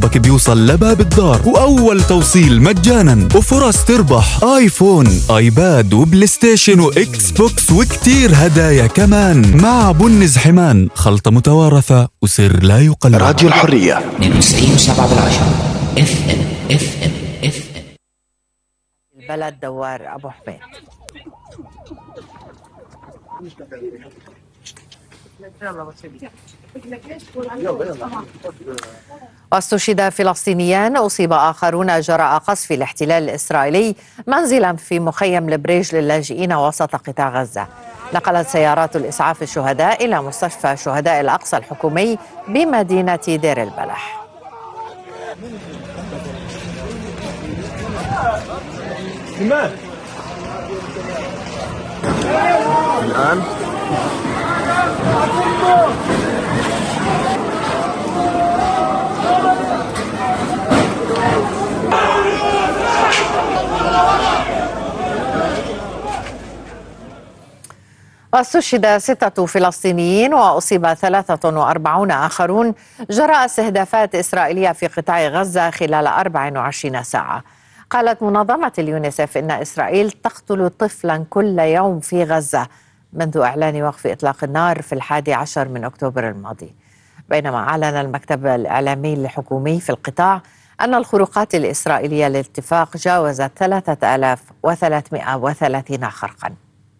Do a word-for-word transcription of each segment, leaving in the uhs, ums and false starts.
مصروفك بيوصل لباب الدار، وأول توصيل مجانا، وفرص تربح آيفون، آيباد، وبلاي ستيشن، وإكس بوكس، وكتير هدايا كمان. مع بنز حمان، خلطة متوارثة وسر لا يقل. راديو الحرية اثنين وتسعين وسبعة بالعشرة اف ام اف ام اف ام. البلد دوار أبو حميد. واستشهد فلسطينيان، أصيب آخرون جراء قصف الاحتلال الإسرائيلي منزلا في مخيم البريج للاجئين وسط قطاع غزة. نقلت سيارات الإسعاف الشهداء إلى مستشفى شهداء الأقصى الحكومي بمدينة دير البلح. الآن واستشهد ستة فلسطينيين وأصيب ثلاثة وأربعون آخرون جراء استهدافات إسرائيلية في قطاع غزة خلال أربع وعشرين ساعة. قالت منظمة اليونيسف إن إسرائيل تقتل طفلا كل يوم في غزة منذ إعلان وقف إطلاق النار في الحادي عشر من أكتوبر الماضي، بينما أعلن المكتب الإعلامي الحكومي في القطاع أن الخروقات الإسرائيلية للاتفاق جاوزت ثلاثة آلاف وثلاثمائة وثلاثين خرقا.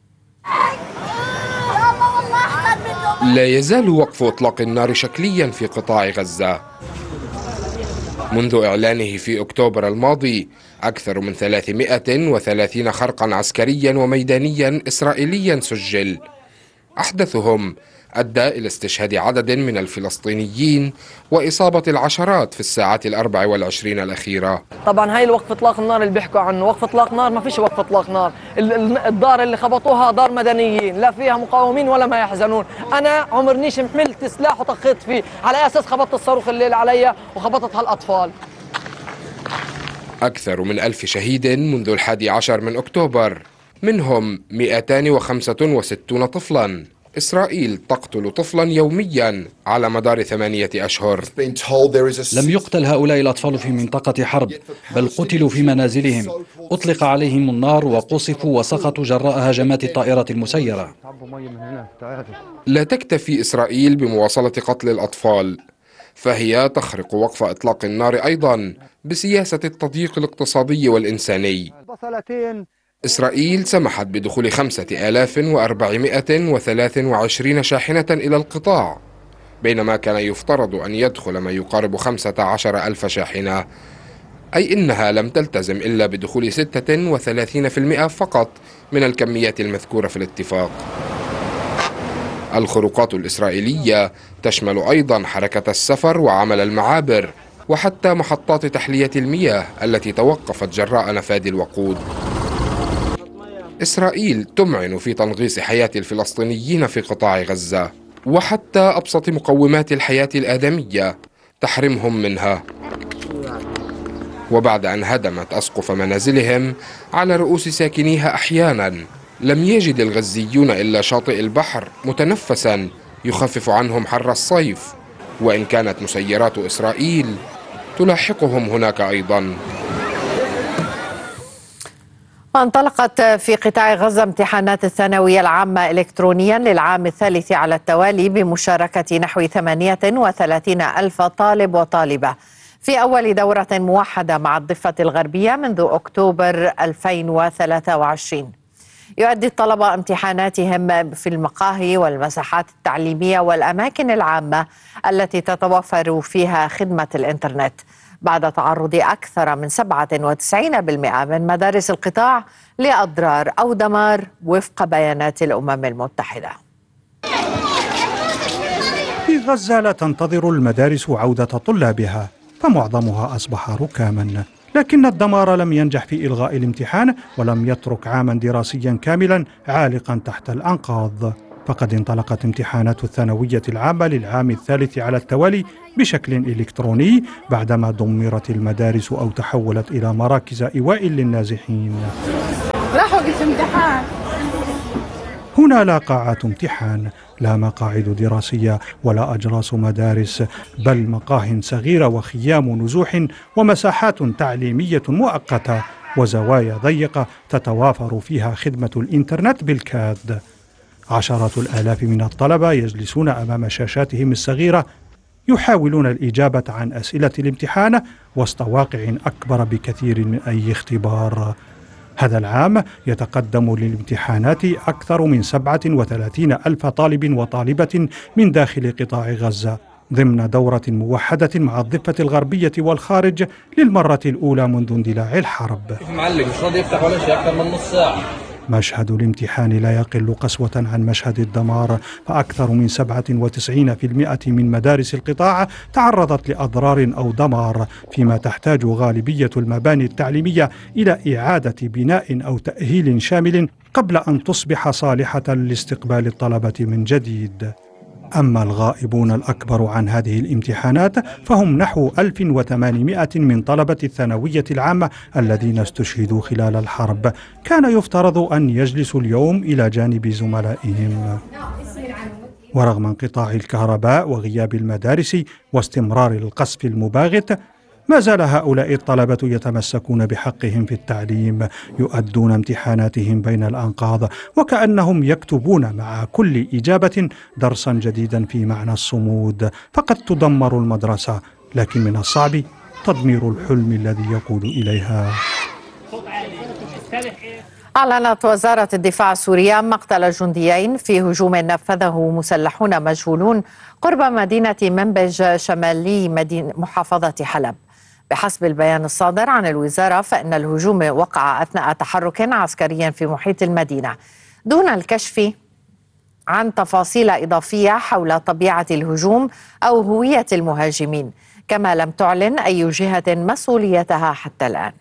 لا يزال وقف إطلاق النار شكليا في قطاع غزة. منذ إعلانه في أكتوبر الماضي أكثر من ثلاثمائة وثلاثين خرقا عسكريا وميدانيا إسرائيليا سجل. أحدثهم أدى إلى استشهاد عدد من الفلسطينيين وإصابة العشرات في الساعات الأربع والعشرين الأخيرة. طبعا هاي الوقف إطلاق النار اللي بيحكوا عنه وقف إطلاق نار، ما فيش وقف إطلاق نار. الدار اللي خبطوها دار مدنيين، لا فيها مقاومين ولا ما يحزنون. أنا عمرنيش حملت سلاح وطخيت فيه، على أساس خبطت الصاروخ الليل علي وخبطتها الأطفال. أكثر من ألف شهيد منذ الحادي عشر من أكتوبر، منهم مئتان وخمسة وستون طفلا. إسرائيل تقتل طفلا يوميا على مدار ثمانية أشهر. لم يقتل هؤلاء الأطفال في منطقة حرب، بل قتلوا في منازلهم. أطلق عليهم النار وقصفوا وسقطوا جراء هجمات الطائرات المسيرة. لا تكتفي إسرائيل بمواصلة قتل الأطفال، فهي تخرق وقف إطلاق النار أيضا بسياسة التضييق الاقتصادي والإنساني. إسرائيل سمحت بدخول خمسة آلاف وأربعمائة وثلاث وعشرين شاحنة إلى القطاع، بينما كان يفترض أن يدخل ما يقارب خمسة عشر ألف شاحنة، أي إنها لم تلتزم إلا بدخول ستة وثلاثين بالمئة فقط من الكميات المذكورة في الاتفاق. الخروقات الإسرائيلية تشمل أيضا حركة السفر وعمل المعابر وحتى محطات تحلية المياه التي توقفت جراء نفاذ الوقود. إسرائيل تمعن في تنغيص حياة الفلسطينيين في قطاع غزة، وحتى أبسط مقومات الحياة الآدمية تحرمهم منها. وبعد أن هدمت أسقف منازلهم على رؤوس ساكنيها أحيانا، لم يجد الغزيون إلا شاطئ البحر متنفسا يخفف عنهم حر الصيف، وإن كانت مسيرات إسرائيل تلاحقهم هناك أيضا. وانطلقت في قطاع غزة امتحانات الثانوية العامة إلكترونيا للعام الثالث على التوالي بمشاركة نحو ثمانية وثلاثين ألف طالب وطالبة في أول دورة موحدة مع الضفة الغربية منذ أكتوبر ألفين وثلاثة وعشرين. يؤدي الطلبة امتحاناتهم في المقاهي والمساحات التعليمية والأماكن العامة التي تتوفر فيها خدمة الإنترنت، بعد تعرض أكثر من سبعة وتسعين بالمئة من مدارس القطاع لأضرار أو دمار وفق بيانات الأمم المتحدة. في غزة لا تنتظر المدارس عودة طلابها، فمعظمها أصبح ركاما، لكن الدمار لم ينجح في إلغاء الامتحان ولم يترك عاما دراسيا كاملا عالقا تحت الأنقاض. فقد انطلقت امتحانات الثانوية العامة للعام الثالث على التوالي بشكل إلكتروني بعدما دمرت المدارس أو تحولت إلى مراكز إيواء للنازحين. راحوا قسم امتحان. هنا لا قاعات امتحان، لا مقاعد دراسية ولا أجراس مدارس، بل مقاه صغيرة وخيام نزوح ومساحات تعليمية مؤقتة وزوايا ضيقة تتوافر فيها خدمة الإنترنت بالكاد. عشرات الآلاف من الطلبة يجلسون أمام شاشاتهم الصغيرة يحاولون الإجابة عن أسئلة الامتحان وسط واقع أكبر بكثير من أي اختبار. هذا العام يتقدم للامتحانات أكثر من سبعة وثلاثين ألف طالب وطالبة من داخل قطاع غزة ضمن دورة موحدة مع الضفة الغربية والخارج للمرة الأولى منذ اندلاع الحرب. معلق مش راضي يفتح ولا شيء أكثر من نص ساعة. مشهد الامتحان لا يقل قسوة عن مشهد الدمار، فأكثر من سبعة وتسعين بالمئة من مدارس القطاع تعرضت لأضرار أو دمار، فيما تحتاج غالبية المباني التعليمية إلى إعادة بناء أو تأهيل شامل قبل أن تصبح صالحة لاستقبال الطلبة من جديد. أما الغائبون الأكبر عن هذه الامتحانات فهم نحو ألف وثمانمائة من طلبة الثانوية العامة الذين استشهدوا خلال الحرب. كان يفترض أن يجلسوا اليوم إلى جانب زملائهم. ورغم انقطاع الكهرباء وغياب المدارس واستمرار القصف المباغت، ما زال هؤلاء الطلبة يتمسكون بحقهم في التعليم، يؤدون امتحاناتهم بين الأنقاض وكأنهم يكتبون مع كل إجابة درسا جديدا في معنى الصمود. فقد تدمر المدرسة، لكن من الصعب تدمير الحلم الذي يقود إليها. أعلنت وزارة الدفاع السورية مقتل جنديين في هجوم نفذه مسلحون مجهولون قرب مدينة منبج شمالي مدينة محافظة حلب. بحسب البيان الصادر عن الوزارة فإن الهجوم وقع أثناء تحرك عسكري في محيط المدينة دون الكشف عن تفاصيل إضافية حول طبيعة الهجوم أو هوية المهاجمين، كما لم تعلن أي جهة مسؤوليتها حتى الآن.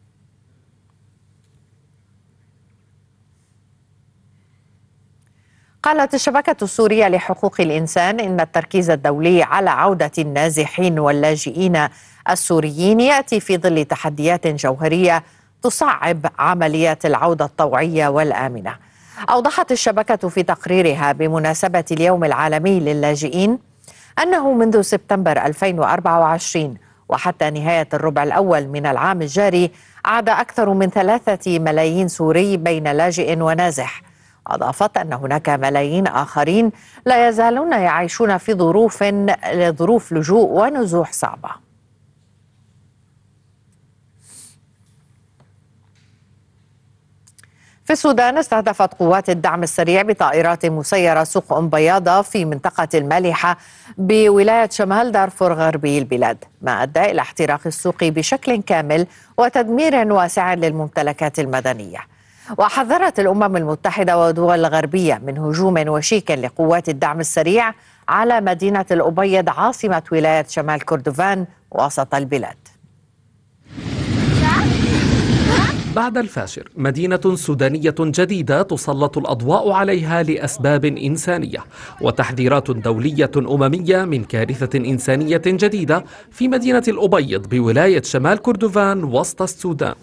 قالت الشبكة السورية لحقوق الإنسان إن التركيز الدولي على عودة النازحين واللاجئين السوريين يأتي في ظل تحديات جوهرية تصعب عمليات العودة الطوعية والآمنة. أوضحت الشبكة في تقريرها بمناسبة اليوم العالمي للاجئين أنه منذ سبتمبر ألفين وأربعة وعشرين وحتى نهاية الربع الأول من العام الجاري عاد أكثر من ثلاثة ملايين سوري بين لاجئ ونازح. أضافت أن هناك ملايين آخرين لا يزالون يعيشون في ظروف ظروف لجوء ونزوح صعبة. في السودان استهدفت قوات الدعم السريع بطائرات مسيرة سوق أم بياضة في منطقة المالحة بولاية شمال دارفور غربي البلاد، ما أدى إلى احتراق السوق بشكل كامل وتدمير واسع للممتلكات المدنية. وحذرت الأمم المتحدة ودول الغربية من هجوم وشيك لقوات الدعم السريع على مدينة الأبيض عاصمة ولاية شمال كردفان وسط البلاد. بعد الفاشر، مدينة سودانية جديدة تسلط الأضواء عليها لأسباب إنسانية، وتحذيرات دولية أممية من كارثة إنسانية جديدة في مدينة الأبيض بولاية شمال كردفان وسط السودان.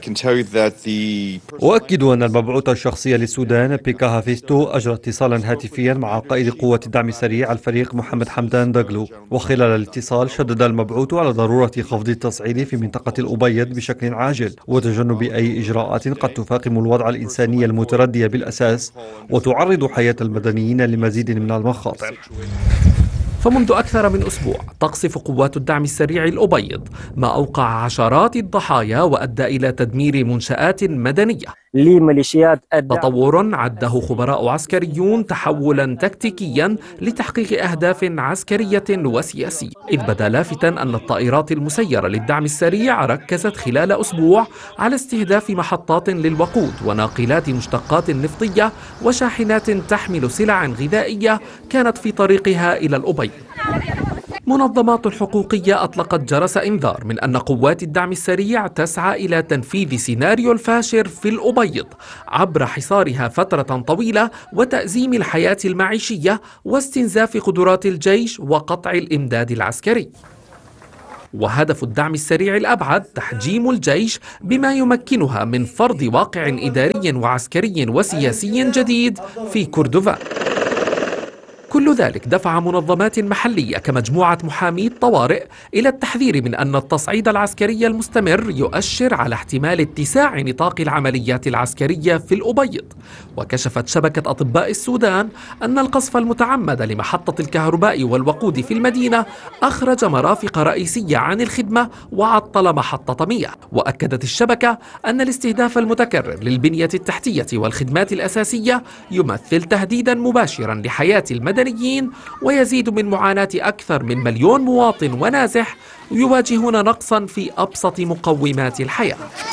أؤكد أن المبعوث الشخصي للسودان بيكا هافيستو أجرى اتصالا هاتفيا مع قائد قوة الدعم السريع الفريق محمد حمدان داغلو، وخلال الاتصال شدد المبعوث على ضرورة خفض التصعيد في منطقة الأبيض بشكل عاجل وتجنب أي إجراءات قد تفاقم الوضع الإنساني المتردي بالأساس وتعرض حياة المدنيين لمزيد من المخاطر. فمنذ أكثر من أسبوع تقصف قوات الدعم السريع الأبيض، ما أوقع عشرات الضحايا وأدى إلى تدمير منشآت مدنية. لميليشيات الدعم تطور عده خبراء عسكريون تحولا تكتيكيا لتحقيق أهداف عسكرية وسياسية، إذ بدا لافتا أن الطائرات المسيرة للدعم السريع ركزت خلال أسبوع على استهداف محطات للوقود وناقلات مشتقات نفطية وشاحنات تحمل سلع غذائية كانت في طريقها إلى الأبيض. منظمات حقوقية أطلقت جرس إنذار من أن قوات الدعم السريع تسعى إلى تنفيذ سيناريو الفاشر في الأبيض عبر حصارها فترة طويلة وتأزيم الحياة المعيشية واستنزاف قدرات الجيش وقطع الإمداد العسكري. وهدف الدعم السريع الأبعد تحجيم الجيش بما يمكنها من فرض واقع إداري وعسكري وسياسي جديد في كردوفان. كل ذلك دفع منظمات محلية كمجموعة محامي الطوارئ إلى التحذير من أن التصعيد العسكري المستمر يؤشر على احتمال اتساع نطاق العمليات العسكرية في الأبيض. وكشفت شبكة أطباء السودان أن القصف المتعمد لمحطة الكهرباء والوقود في المدينة أخرج مرافق رئيسية عن الخدمة وعطل محطة مياه. وأكدت الشبكة أن الاستهداف المتكرر للبنية التحتية والخدمات الأساسية يمثل تهديدا مباشرا لحياة المدنيين، ويزيد من معاناة أكثر من مليون مواطن ونازح يواجهون نقصا في أبسط مقومات الحياة.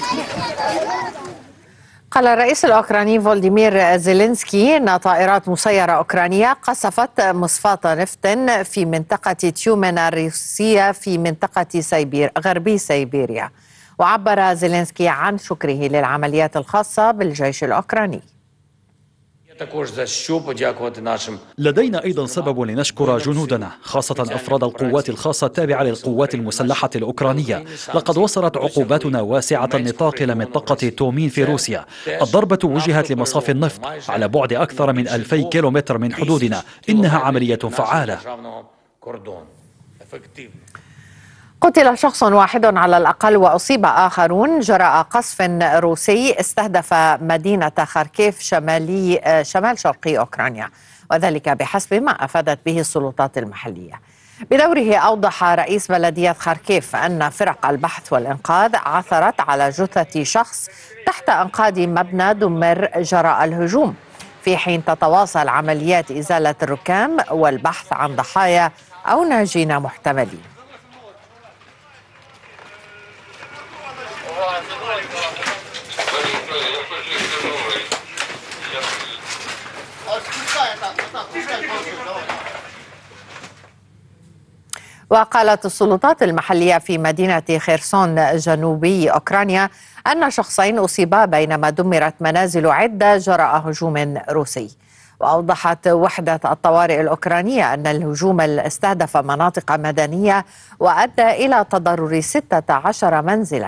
قال الرئيس الأوكراني فولوديمير زيلينسكي أن طائرات مسيرة أوكرانية قصفت مصفاة نفط في منطقة تيومن الروسية في منطقة سيبير غربي سيبيريا. وعبر زيلينسكي عن شكره للعمليات الخاصة بالجيش الأوكراني. لدينا أيضا سبب لنشكر جنودنا، خاصة أفراد القوات الخاصة التابعة للقوات المسلحة الأوكرانية. لقد وصلت عقوباتنا واسعة النطاق إلى منطقة تومين في روسيا. الضربة وجهت لمصاف النفط على بعد أكثر من ألفي كيلومتر من حدودنا. إنها عملية فعالة. قتل شخص واحد على الأقل وأصيب آخرون جراء قصف روسي استهدف مدينة خاركيف شمالي شمال شرقي أوكرانيا، وذلك بحسب ما أفادت به السلطات المحلية. بدوره أوضح رئيس بلدية خاركيف أن فرق البحث والإنقاذ عثرت على جثة شخص تحت أنقاض مبنى دمر جراء الهجوم، في حين تتواصل عمليات إزالة الركام والبحث عن ضحايا أو ناجين محتملين. وقالت السلطات المحلية في مدينة خيرسون جنوبي أوكرانيا أن شخصين أصيبا بينما دمرت منازل عدة جراء هجوم روسي. وأوضحت وحدة الطوارئ الأوكرانية أن الهجوم استهدف مناطق مدنية وأدى إلى تضرر ستة عشر منزلاً.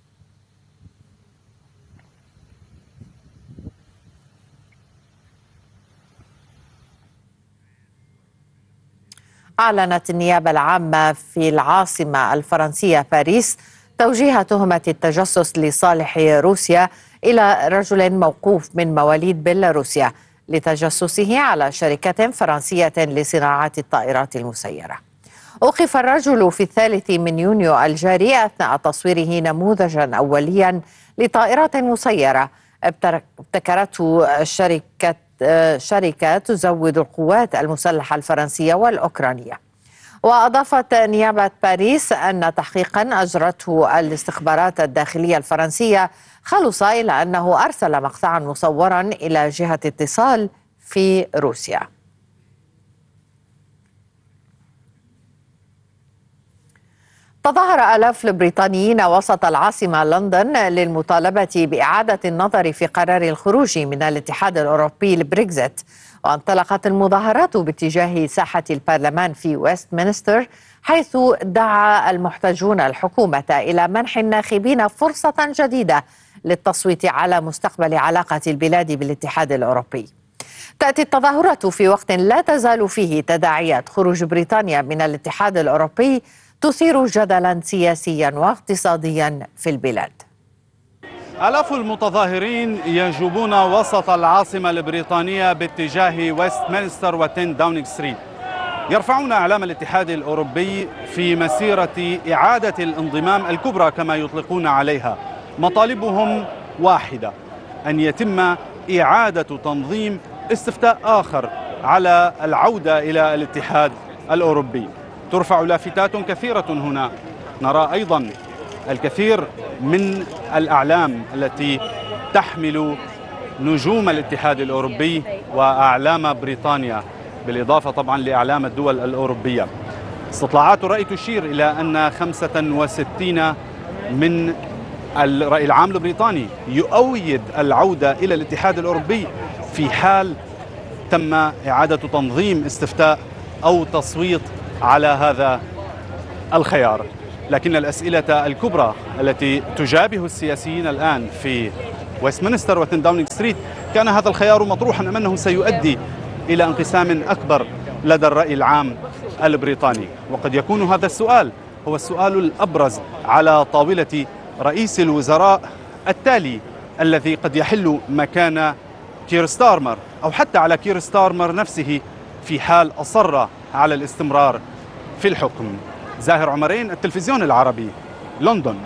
أعلنت النيابة العامة في العاصمة الفرنسية باريس توجيه تهمة التجسس لصالح روسيا إلى رجل موقوف من مواليد بيلاروسيا لتجسسه على شركة فرنسية لصناعة الطائرات المسيرة. أوقف الرجل في الثالث من يونيو الجاري أثناء تصويره نموذجا أوليا لطائرات مسيرة ابتكرته الشركة شركة تزود القوات المسلحة الفرنسية والأوكرانية. وأضافت نيابة باريس أن تحقيقا أجرته الاستخبارات الداخلية الفرنسية خلص إلى أنه أرسل مقطعا مصورا إلى جهة اتصال في روسيا. تظاهر آلاف البريطانيين وسط العاصمة لندن للمطالبة بإعادة النظر في قرار الخروج من الاتحاد الأوروبي البريكزيت. وانطلقت المظاهرات باتجاه ساحة البرلمان في ويستمنستر، حيث دعا المحتجون الحكومة إلى منح الناخبين فرصة جديدة للتصويت على مستقبل علاقة البلاد بالاتحاد الأوروبي. تأتي التظاهرات في وقت لا تزال فيه تداعيات خروج بريطانيا من الاتحاد الأوروبي تثير جدلا سياسيا واقتصاديا في البلاد. آلاف المتظاهرين ينجبون وسط العاصمة البريطانية باتجاه ويستمنستر وتن داونينغ ستريت، يرفعون أعلام الاتحاد الأوروبي في مسيرة إعادة الانضمام الكبرى كما يطلقون عليها. مطالبهم واحدة، أن يتم إعادة تنظيم استفتاء آخر على العودة إلى الاتحاد الأوروبي. ترفع لافتات كثيرة هنا، نرى أيضا الكثير من الأعلام التي تحمل نجوم الاتحاد الأوروبي وأعلام بريطانيا، بالإضافة طبعا لأعلام الدول الأوروبية. استطلاعات الرأي تشير إلى أن خمسة وستين من الرأي العام البريطاني يؤيد العودة إلى الاتحاد الأوروبي في حال تم إعادة تنظيم استفتاء أو تصويت على هذا الخيار. لكن الأسئلة الكبرى التي تجابه السياسيين الآن في ويستمنستر وتن داونينغ ستريت، كان هذا الخيار مطروحا أم أنه سيؤدي إلى انقسام أكبر لدى الرأي العام البريطاني. وقد يكون هذا السؤال هو السؤال الأبرز على طاولة رئيس الوزراء التالي الذي قد يحل مكان كير ستارمر، أو حتى على كير ستارمر نفسه في حال أصر على الاستمرار في الحكم. زاهر عمرين، التلفزيون العربي، لندن.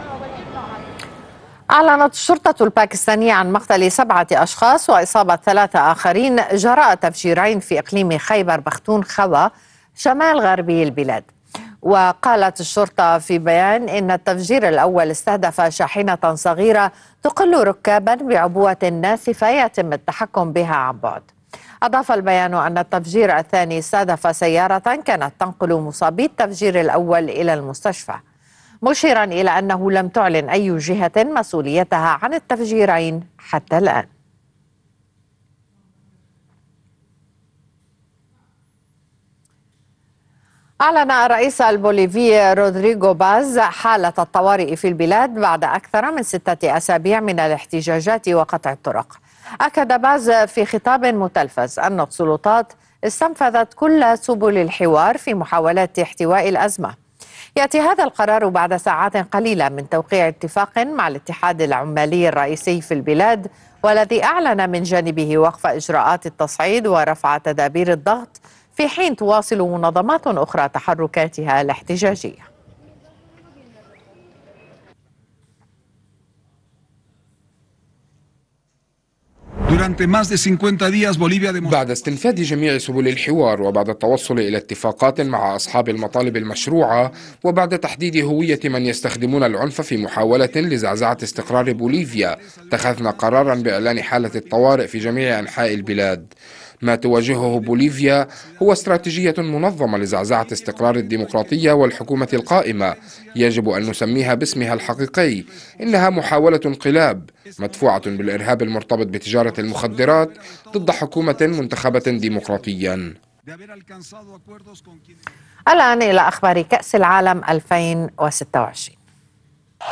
أعلنت الشرطة الباكستانية عن مقتل سبعة أشخاص وإصابة ثلاثة آخرين جراء تفجيرين في إقليم خيبر بختونخوا شمال غربي البلاد. وقالت الشرطة في بيان إن التفجير الأول استهدف شاحنة صغيرة تقل ركابا بعبوة ناسفة يتم التحكم بها عن بعد. أضاف البيان أن التفجير الثاني استهدف سيارة كانت تنقل مصابي التفجير الأول إلى المستشفى، مشيرا إلى أنه لم تعلن أي جهة مسؤوليتها عن التفجيرين حتى الآن. أعلن الرئيس البوليفي رودريغو باز حالة الطوارئ في البلاد بعد أكثر من ستة أسابيع من الاحتجاجات وقطع الطرق. أكد باز في خطاب متلفز أن السلطات استنفذت كل سبل الحوار في محاولة احتواء الأزمة. يأتي هذا القرار بعد ساعات قليلة من توقيع اتفاق مع الاتحاد العمالي الرئيسي في البلاد، والذي أعلن من جانبه وقف إجراءات التصعيد ورفع تدابير الضغط، في حين تواصل منظمات أخرى تحركاتها الاحتجاجية. بعد استنفاد جميع سبل الحوار وبعد التوصل إلى اتفاقات مع أصحاب المطالب المشروعة وبعد تحديد هوية من يستخدمون العنف في محاولة لزعزعة استقرار بوليفيا، اتخذنا قرارا بإعلان حالة الطوارئ في جميع أنحاء البلاد. ما تواجهه بوليفيا هو استراتيجية منظمة لزعزعة استقرار الديمقراطية والحكومة القائمة، يجب أن نسميها باسمها الحقيقي، إنها محاولة انقلاب مدفوعة بالإرهاب المرتبط بتجارة المخدرات ضد حكومة منتخبة ديمقراطيا. الآن إلى أخبار كأس العالم ألفين وستة وعشرين.